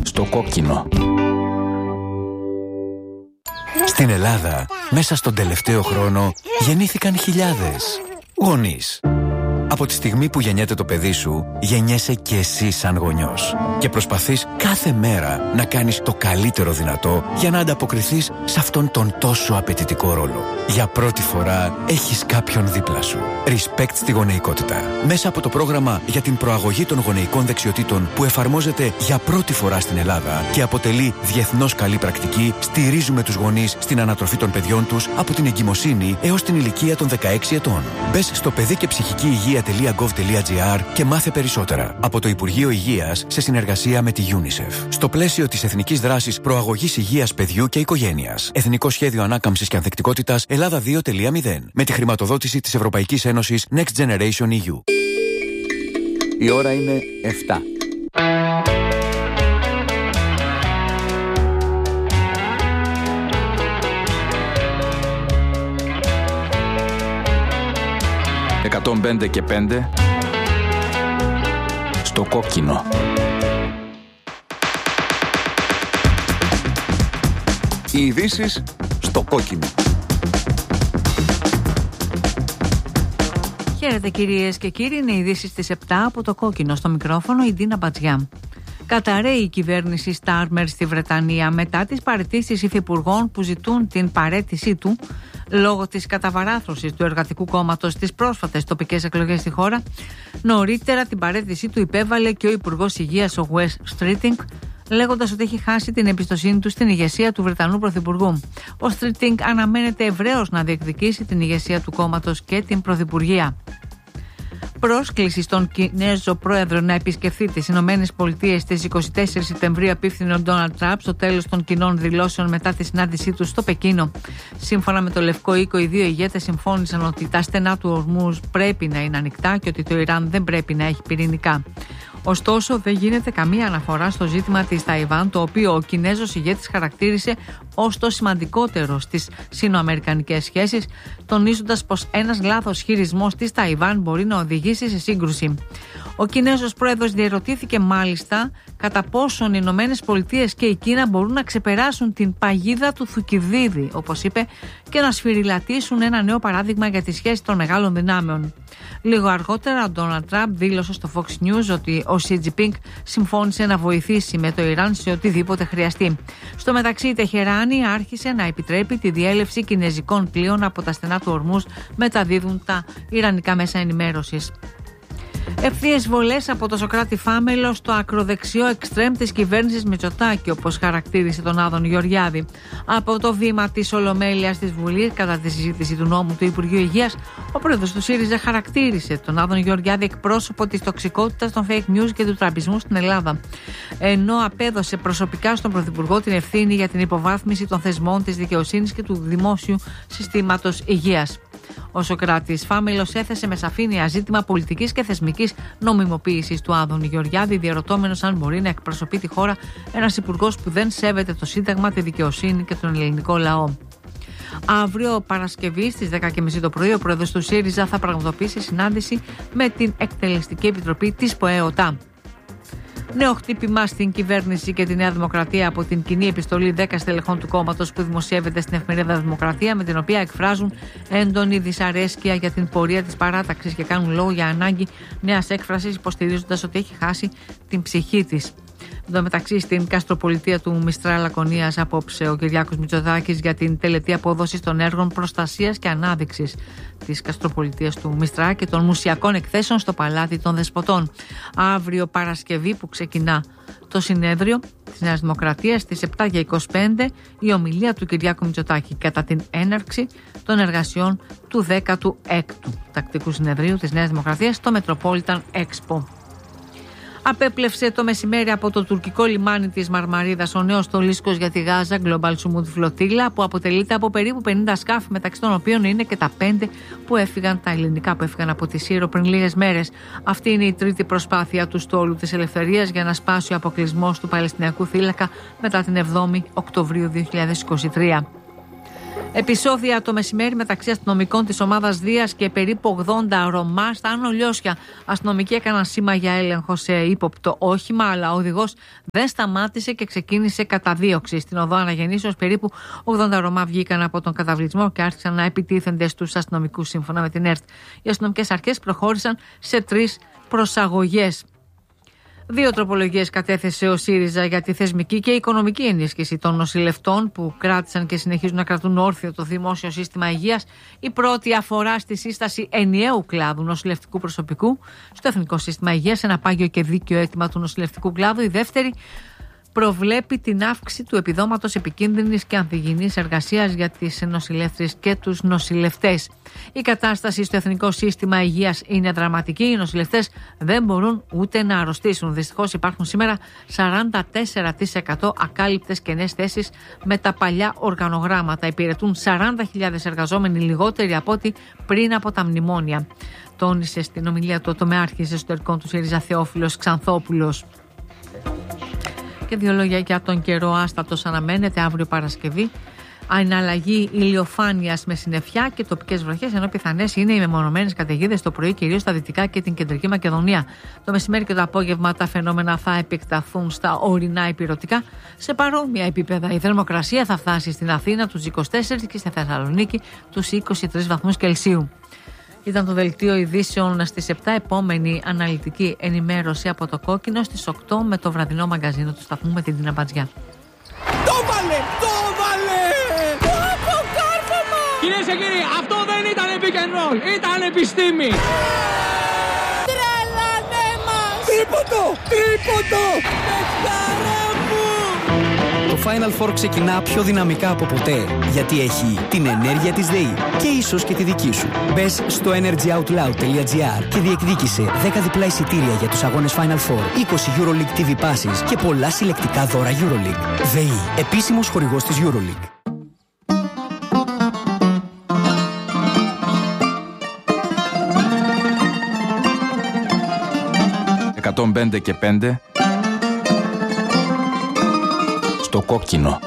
Στο κόκκινο. Στην Ελλάδα, μέσα στον τελευταίο χρόνο, γεννήθηκαν χιλιάδες γονείς. Από τη στιγμή που γεννιέται το παιδί σου, γεννιέσαι και εσύ σαν γονιός. Και προσπαθείς κάθε μέρα να κάνεις το καλύτερο δυνατό για να ανταποκριθείς σε αυτόν τον τόσο απαιτητικό ρόλο. Για πρώτη φορά έχεις κάποιον δίπλα σου. Respect στη γονεϊκότητα. Μέσα από το πρόγραμμα για την προαγωγή των γονεϊκών δεξιοτήτων που εφαρμόζεται για πρώτη φορά στην Ελλάδα και αποτελεί διεθνώς καλή πρακτική, στηρίζουμε τους γονείς στην ανατροφή των παιδιών τους από την εγκυμοσύνη έως την ηλικία των 16 ετών. Μπες στο παιδί και ψυχική υγεία.gov.gr και μάθε περισσότερα. Από το Υπουργείο Υγείας σε συνεργασία με τη UNICEF. Στο πλαίσιο της Εθνικής Δράσης Προαγωγής Υγείας Παιδιού και Οικογένειας. Εθνικό Σχέδιο Ανάκαμψης και Ανθεκτικότητας Ελλάδα 2.0. Με τη χρηματοδότηση της Ευρωπαϊκής Ένωσης Next Generation EU. Η ώρα είναι 7. «105 και 5» στο κόκκινο. Οι ειδήσεις στο κόκκινο. Χαίρετε κυρίες και κύριοι, είναι οι ειδήσεις στις 7 από το κόκκινο. Στο μικρόφωνο η Ντίνα Μπατζιά. Καταραίει η κυβέρνηση Στάρμερ στη Βρετανία μετά τις παραιτήσεις υφυπουργών που ζητούν την παραίτησή του λόγω της καταβαράθρωσης του Εργατικού Κόμματος στις πρόσφατες τοπικές εκλογές στη χώρα. Νωρίτερα την παραίτησή του υπέβαλε και ο Υπουργός Υγείας ο Wes Streeting, λέγοντας ότι έχει χάσει την εμπιστοσύνη του στην ηγεσία του Βρετανού Πρωθυπουργού. Ο Streeting αναμένεται ευρέως να διεκδικήσει την ηγεσία του κόμματος και την Πρωθυπουργία. Πρόσκληση στον Κινέζο πρόεδρο να επισκεφθεί τις Ηνωμένες Πολιτείες στις 24 Σεπτεμβρίου απίφθινε ο Ντόναλντ Τραμπ στο τέλος των κοινών δηλώσεων μετά τη συνάντησή του στο Πεκίνο. Σύμφωνα με το Λευκό Οίκο, οι δύο ηγέτες συμφώνησαν ότι τα στενά του ορμούς πρέπει να είναι ανοιχτά και ότι το Ιράν δεν πρέπει να έχει πυρηνικά. Ωστόσο, δεν γίνεται καμία αναφορά στο ζήτημα της Ταϊβάν, το οποίο ο Κινέζος ηγέτης χαρακτήρισε ως το σημαντικότερο στις σινοαμερικανικές σχέσεις, τονίζοντας πως ένας λάθος χειρισμός της Ταϊβάν μπορεί να οδηγήσει σε σύγκρουση. Ο Κινέζος πρόεδρος διερωτήθηκε μάλιστα κατά πόσον οι Ηνωμένες Πολιτείες και η Κίνα μπορούν να ξεπεράσουν την παγίδα του Θουκυδίδη, όπως είπε, και να σφυριλατήσουν ένα νέο παράδειγμα για τη σχέση των μεγάλων δυνάμεων. Λίγο αργότερα, ο Ντόναλντ Τραμπ δήλωσε στο Fox News ότι ο Σι Τζινπίνγκ συμφώνησε να βοηθήσει με το Ιράν σε οτιδήποτε χρειαστεί. Στο μεταξύ, η Τεχεράνη άρχισε να επιτρέπει τη διέλευση κινέζικων πλοίων από τα στενά του ορμούς, μεταδίδουν τα ιρανικά μέσα ενημέρωσης. Ευθείες βολές από το Σωκράτη Φάμελο στο ακροδεξιό εξτρέμ της κυβέρνησης Μητσοτάκη, όπως χαρακτήρισε τον Άδων Γεωργιάδη. Από το βήμα της Ολομέλειας της Βουλής, κατά τη συζήτηση του νόμου του Υπουργείου Υγείας, ο πρόεδρος του ΣΥΡΙΖΑ χαρακτήρισε τον Άδων Γεωργιάδη εκπρόσωπο της τοξικότητας των fake news και του τραμπισμού στην Ελλάδα. Ενώ απέδωσε προσωπικά στον Πρωθυπουργό την ευθύνη για την υποβάθμιση των θεσμών της δικαιοσύνης και του δημόσιου συστήματος υγείας. Ο Σωκράτης Φάμελος έθεσε με σαφήνεια ζήτημα πολιτικής και θεσμικής νομιμοποίησης του Άδωνη Γεωργιάδη, διερωτώμενος αν μπορεί να εκπροσωπεί τη χώρα ένας υπουργός που δεν σέβεται το Σύνταγμα, τη δικαιοσύνη και τον ελληνικό λαό. Αύριο Παρασκευή στις 10.30 το πρωί, ο πρόεδρος του ΣΥΡΙΖΑ θα πραγματοποιήσει συνάντηση με την Εκτελεστική Επιτροπή της ΠΟΕΟΤΑ. Νέο χτύπημα στην κυβέρνηση και τη Νέα Δημοκρατία από την κοινή επιστολή 10 στελεχών του κόμματος που δημοσιεύεται στην εφημερίδα Δημοκρατία, με την οποία εκφράζουν έντονη δυσαρέσκεια για την πορεία της παράταξης και κάνουν λόγο για ανάγκη νέας έκφρασης, υποστηρίζοντας ότι έχει χάσει την ψυχή της. Εν τω μεταξύ, στην Καστροπολιτεία του Μιστρά Λακωνίας απόψε ο Κυριάκος Μητσοτάκης για την τελετή απόδοσης των έργων προστασίας και ανάδειξης της Καστροπολιτείας του Μιστρά και των μουσιακών εκθέσεων στο Παλάτι των Δεσποτών. Αύριο Παρασκευή, που ξεκινά το συνέδριο της Νέας Δημοκρατίας στις 7:25, η ομιλία του Κυριάκου Μητσοτάκη κατά την έναρξη των εργασιών του 16ου Τακτικού Συνεδρίου της Νέας Δημοκρατίας στο Metropolitan Expo. Απέπλευσε το μεσημέρι από το τουρκικό λιμάνι της Μαρμαρίδας ο νέος στολίσκος για τη Γάζα, Global Sumud Flotilla, που αποτελείται από περίπου 50 σκάφη, μεταξύ των οποίων είναι και τα 5 που έφυγαν, τα ελληνικά που έφυγαν από τη Σύρο πριν λίγες μέρες. Αυτή είναι η τρίτη προσπάθεια του στόλου της Ελευθερίας για να σπάσει ο αποκλεισμός του Παλαιστινιακού θύλακα μετά την 7η Οκτωβρίου 2023. Επεισόδια το μεσημέρι μεταξύ αστυνομικών της ομάδας Δίας και περίπου 80 Ρωμά στα Άνω Λιώσια. Αστυνομικοί έκαναν σήμα για έλεγχο σε ύποπτο όχημα, αλλά ο οδηγός δεν σταμάτησε και ξεκίνησε καταδίωξη. Στην οδό Αναγεννήσεως περίπου 80 Ρωμά βγήκαν από τον καταβλισμό και άρχισαν να επιτίθενται στους αστυνομικούς, σύμφωνα με την ΕΡΤ. Οι αστυνομικές αρχές προχώρησαν σε 3 προσαγωγές. 2 τροπολογίες κατέθεσε ο ΣΥΡΙΖΑ για τη θεσμική και οικονομική ενίσχυση των νοσηλευτών που κράτησαν και συνεχίζουν να κρατούν όρθιο το δημόσιο σύστημα υγείας. Η πρώτη αφορά στη σύσταση ενιαίου κλάδου νοσηλευτικού προσωπικού στο Εθνικό Σύστημα Υγείας, ένα πάγιο και δίκαιο αίτημα του νοσηλευτικού κλάδου. Η δεύτερη προβλέπει την αύξηση του επιδόματος επικίνδυνης και ανθυγιεινής εργασίας για τις νοσηλεύτριες και τους νοσηλευτές. Η κατάσταση στο Εθνικό Σύστημα Υγείας είναι δραματική. Οι νοσηλευτές δεν μπορούν ούτε να αρρωστήσουν. Δυστυχώς υπάρχουν σήμερα 44% ακάλυπτες κενές θέσεις με τα παλιά οργανογράμματα. Υπηρετούν 40.000 εργαζόμενοι λιγότεροι από ό,τι πριν από τα μνημόνια. Τόνισε στην ομιλία του ο τομεάρχης εσωτερικών του ΣΥΡΙΖΑ Θεόφιλος Ξανθόπουλος. Και 2 λόγια για τον καιρό. Άστατος αναμένεται αύριο Παρασκευή. Αναλλαγή ηλιοφάνειας με συννεφιά και τοπικές βροχές, ενώ πιθανές είναι οι μεμονωμένες καταιγίδες το πρωί, κυρίως στα δυτικά και την κεντρική Μακεδονία. Το μεσημέρι και το απόγευμα τα φαινόμενα θα επεκταθούν στα ορεινά ηπειρωτικά. Σε παρόμοια επίπεδα η θερμοκρασία θα φτάσει στην Αθήνα τους 24 και στη Θεσσαλονίκη τους 23 βαθμούς Κελσίου. Ήταν το δελτίο ειδήσεων στις 7. Επόμενη αναλυτική ενημέρωση από το Κόκκινο στις 8 με το βραδινό μαγκαζίνο του σταθμού με την Τίνα Μπατζιά. Το βάλε! Το βάλε! Το κάρφωμα! Κυρίες και κύριοι, αυτό δεν ήταν pick and roll, ήταν επιστήμη! Τρελανέ μας! Τρίποντο! Τρίποντο! Πεχτάρα μου! Το Final Four ξεκινά πιο δυναμικά από ποτέ, γιατί έχει την ενέργεια της ΔΕΗ και ίσως και τη δική σου. Μπες στο energyoutloud.gr και διεκδίκησε 10 διπλά εισιτήρια για τους αγώνες Final Four, 20 EuroLeague TV passes και πολλά συλλεκτικά δώρα EuroLeague. ΔΕΗ, επίσημος χορηγός της EuroLeague. «105 και 5» στο Κόκκινο.